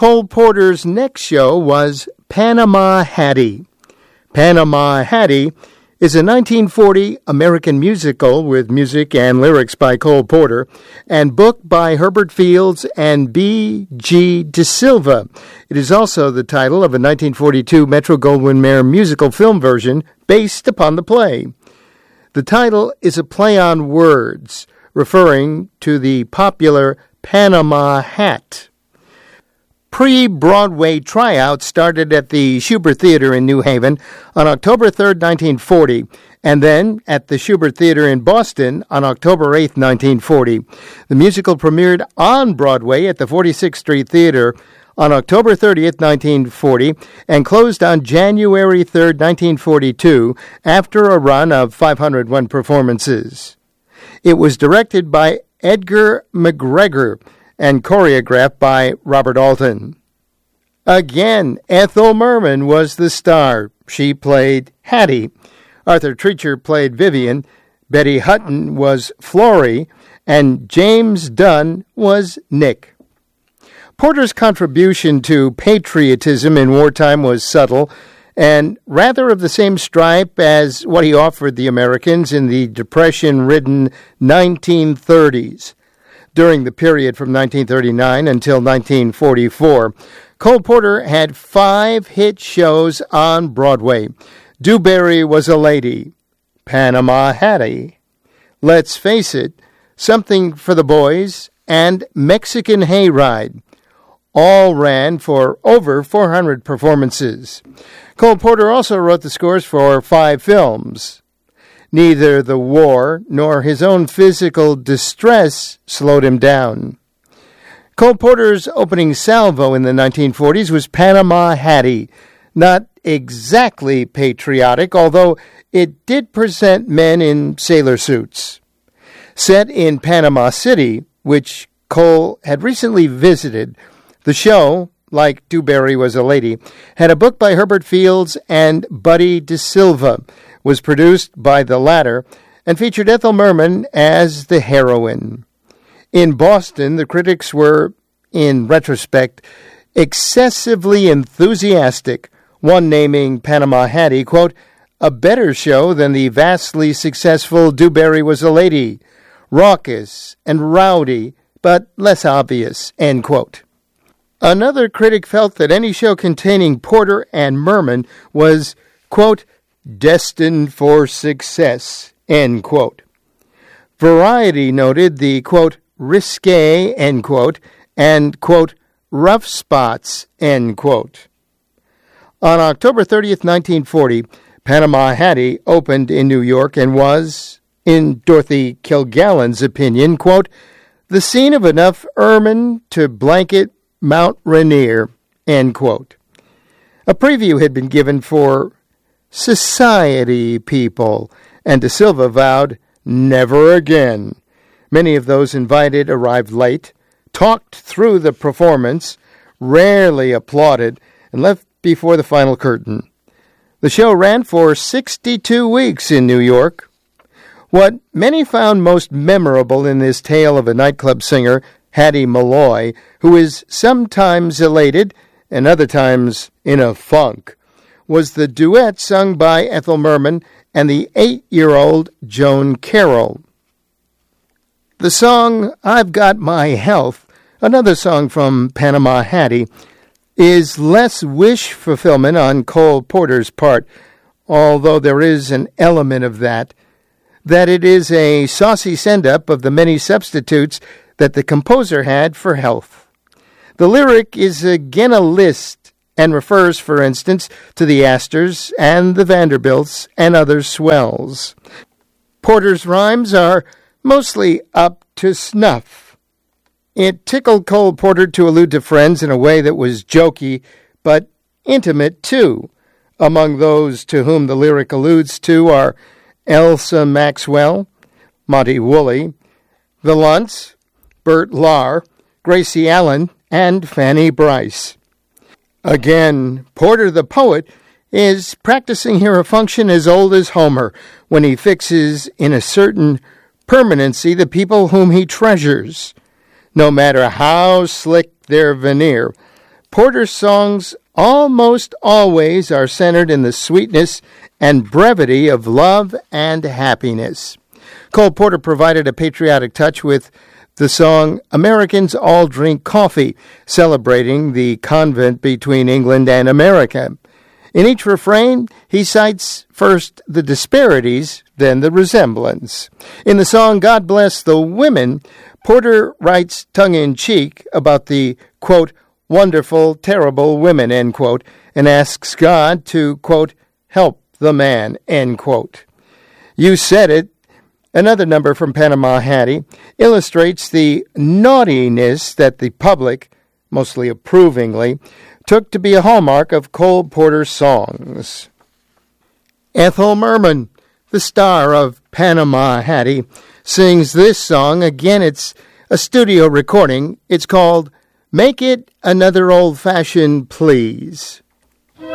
Cole Porter's next show was Panama Hattie. Panama Hattie is a 1940 American musical with music and lyrics by Cole Porter and book by Herbert Fields and B.G. DeSilva. It is also the title of a 1942 Metro-Goldwyn-Mayer musical film version based upon the play. The title is a play on words, referring to the popular Panama hat. Pre-Broadway tryouts started at the Shubert Theater in New Haven on October 3, 1940, and then at the Shubert Theater in Boston on October 8, 1940. The musical premiered on Broadway at the 46th Street Theater on October 30, 1940, and closed on January 3, 1942, after a run of 501 performances. It was directed by Edgar McGregor and choreographed by Robert Alton. Again, Ethel Merman was the star. She played Hattie. Arthur Treacher played Vivian. Betty Hutton was Florrie. And James Dunn was Nick. Porter's contribution to patriotism in wartime was subtle and rather of the same stripe as what he offered the Americans in the Depression-ridden 1930s. During the period from 1939 until 1944, Cole Porter had 5 hit shows on Broadway. Dewberry Was a Lady, Panama Hattie, Let's Face It, Something for the Boys, and Mexican Hayride. All ran for over 400 performances. Cole Porter also wrote the scores for 5 films. Neither the war nor his own physical distress slowed him down. Cole Porter's opening salvo in the 1940s was Panama Hattie, not exactly patriotic, although it did present men in sailor suits. Set in Panama City, which Cole had recently visited, the show, like Dewberry Was a Lady, had a book by Herbert Fields and Buddy DeSilva, was produced by the latter, and featured Ethel Merman as the heroine. In Boston, the critics were, in retrospect, excessively enthusiastic, one naming Panama Hattie, quote, a better show than the vastly successful Dewberry Was a Lady, raucous and rowdy, but less obvious, end quote. Another critic felt that any show containing Porter and Merman was, quote, destined for success, end quote. Variety noted the, quote, risque, end quote, and, quote, rough spots, end quote. On October 30th, 1940, Panama Hattie opened in New York and was, in Dorothy Kilgallen's opinion, quote, the scene of enough ermine to blanket Mount Rainier, end quote. A preview had been given for Society People, and DeSilva vowed, never again. Many of those invited arrived late, talked through the performance, rarely applauded, and left before the final curtain. The show ran for 62 weeks in New York. What many found most memorable in this tale of a nightclub singer, Hattie Malloy, who is sometimes elated and other times in a funk, was the duet sung by Ethel Merman and the 8-year-old Joan Carroll. The song I've Got My Health, another song from Panama Hattie, is less wish fulfillment on Cole Porter's part, although there is an element of that it is a saucy send-up of the many substitutes that the composer had for health. The lyric is again a list and refers, for instance, to the Astors and the Vanderbilts and other swells. Porter's rhymes are mostly up to snuff. It tickled Cole Porter to allude to friends in a way that was jokey, but intimate too. Among those to whom the lyric alludes to are Elsa Maxwell, Monty Woolley, the Luntz, Bert Lahr, Gracie Allen, and Fanny Brice. Again, Porter the poet is practicing here a function as old as Homer when he fixes in a certain permanency the people whom he treasures. No matter how slick their veneer, Porter's songs almost always are centered in the sweetness and brevity of love and happiness. Cole Porter provided a patriotic touch with the song Americans All Drink Coffee, celebrating the convent between England and America. In each refrain, he cites first the disparities, then the resemblance. In the song God Bless the Women, Porter writes tongue-in-cheek about the, quote, wonderful, terrible women, end quote, and asks God to, quote, help the man, end quote. You Said It, another number from Panama Hattie, illustrates the naughtiness that the public, mostly approvingly, took to be a hallmark of Cole Porter's songs. Ethel Merman, the star of Panama Hattie, sings this song. Again, it's a studio recording. It's called Make It Another Old-Fashioned Please.